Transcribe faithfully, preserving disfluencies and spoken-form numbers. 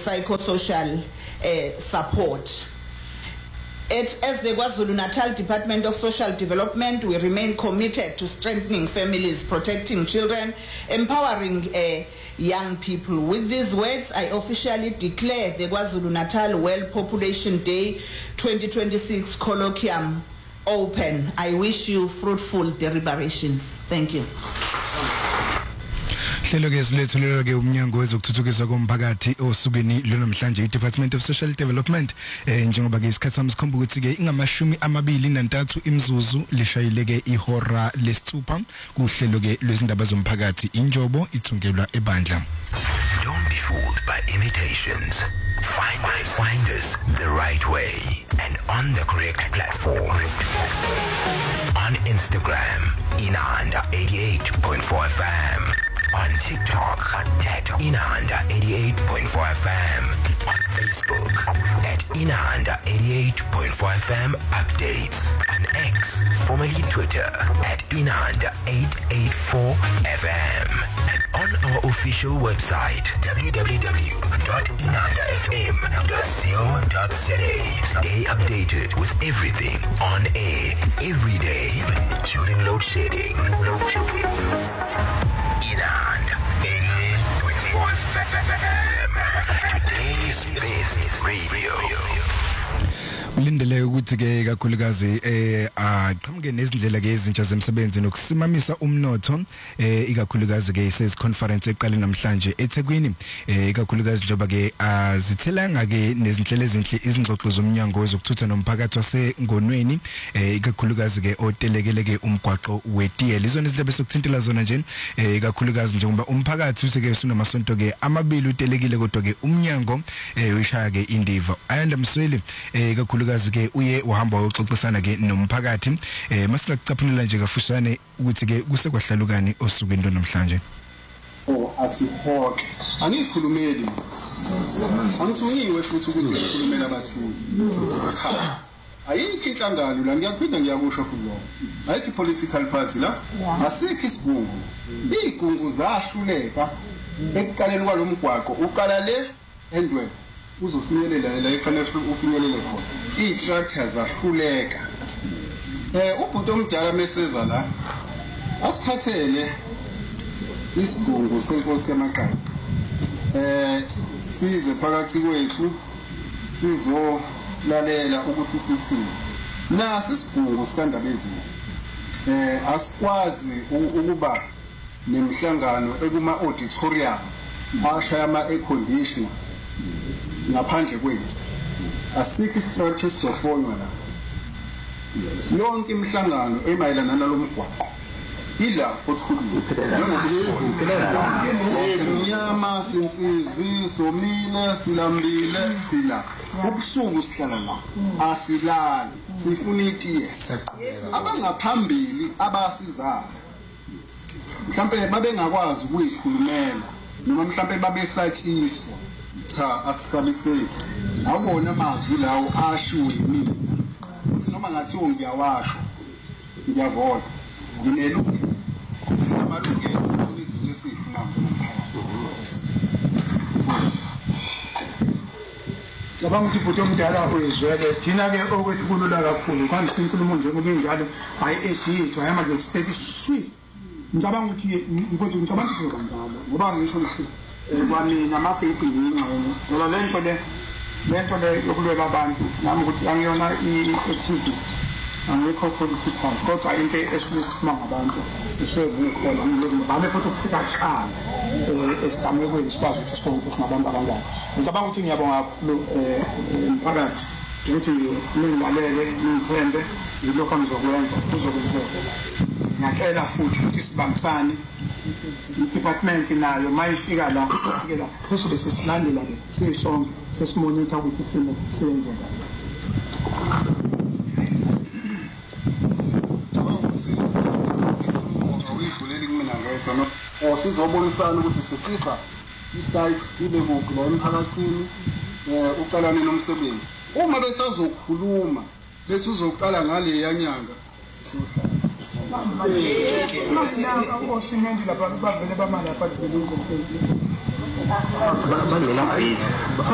psychosocial uh, support. At, as the KwaZulu-Natal Department of Social Development, we remain committed to strengthening families, protecting children, empowering uh, young people. With these words, I officially declare the KwaZulu-Natal World Population Day twenty twenty-six colloquium open. I wish you fruitful deliberations. Thank you. Hlelo ke silethulelwa ke umnyango wezokuthuthukiswa komphakathi osukeni lomhlanje iDepartment of Social Development eh njengoba ke isikhathi sami sikhomba ukuthi ke ingamashumi amabili nantathu imzuzu lishayile ke ihora lesithupha kuhlelo ke lwezindaba zomphakathi injobo ithungelwa ebandla. Don't be fooled by imitations. Find us, find us the right way and on the correct platform. On Instagram, Inanda eighty-eight point four F M. On TikTok at Inanda eighty-eight point four F M. On Facebook at Inanda eighty-eight point four F M updates. On X, formerly Twitter, at Inanda eight eight four F M. And on our official website w w w dot inanda f m dot co dot z a. Stay updated with everything on air every day, even during load shedding. Inanda eighty-eight point four F M. Today's best radio. Ulindele ukuthi ke kakhulukazi eh aqhamuke nezindlela ke ezintsha zemsebenzi nokusimamisa umnotho eh ikakhulukazi ke sales conference eqale namhlanje eThekwini eh ikakhulukazi njoba ke azithelanga ke nezinhlelo ezinhle izingxoxo zomnyango wezokuthutha nomphakathi wasengonweni eh ikakhulukazi ke otelekele ke umgwaqo weTL izona izinto besokuthintela zona nje eh ikakhulukazi njengoba umphakathi uthi ke sunamasonto ke amabili utelekile kodwa ke umnyango eh uyishaya ke indiva ayanda msweli eh ikakhulukazi ke uye uhamba uxoxisana ke nomphakathi eh masingaqaphulela nje kafushane ukuthi ke kusekwahlalukani osukeni namhlanje. Oh asihoke angikhulumeli angithuyiwe futhi ukuthi ngikhulumela abathini cha ayikho inhlangano la ngiyaphinda ngiyakusho futhi lo ayikho political party la asikho isigungu igungu zahluleka ekuqaleni kwalomgwaqo uqala le endwe uzofinyelela la efanele ufinyelele khona i-structure zahluleka eh ubhuti omdala meseza la asiphathele isigungu senkosi yamaqaba eh size phakathi kwethu sizolalela ukuthi sithini nasi isigungu sikandaba ezinto eh asikwazi ukuba nemhlangano ekuma auditorium ashaya ama air conditioner ngaphandle kwethu asikho structure sofonwa la yonke imihlangano emayelana nalomgwaqo ila othulile njengokusinyama sinsizi somile silambile sila ubusuku sihlala la asilali sifuna itiye abangaphambili abasizayo mhlambe babengakwazi ukuyikhulumela noma mhlambe babesatshiswa cha asisabiseki awubona amazwi lawo ashiwe yini uthi noma ngathi ngiyawasho ngiyavota nginelungelo sinamalungelo ukuthi izinto esifuna cabanga ukuthi ibhuti omdala uyizwele thina ke okwethu kulula kakhulu kanti sinkulumo njengoba injalo hayi edithu hayi manje state sweet ngicabanga ukuthi mfowethu ngicabanga ukuthi kanjalo ngoba ngisho ukuthi kwamina mase ithi ngingxenye ngoba lento le lento le yokulwela abantu nami ukuthi angiyona i-activist angikho political kodwa into esikhuluma ngabantu esebukhola ngibambe futhi ukufika qala esigamekweni sikwazi ukuthi sikhonze sinabantu abangani ngicabanga ukuthi ngiyabonga kakhulu umphakathi ukuthi ningilalele nithembe yilokho ngizokwenza kuzokwenzeka ngiyacela futhi ukuthi sibambisane i-department nayo mayifika la ifikela sizobe sesilandela ke sisonke sesimonitha ukuthi simo siyenzeka awuyivuleli kumina ngedwa no o sizobonisana ukuthi sifisa isite ibe kuphi la emphakathini eh uqalane nomsebenzi uma besazokhuluma bethi uzoqala ngale yanyanga sizohlala Masina osimenti lapha bavele bamala lapha bedingo. Ba ba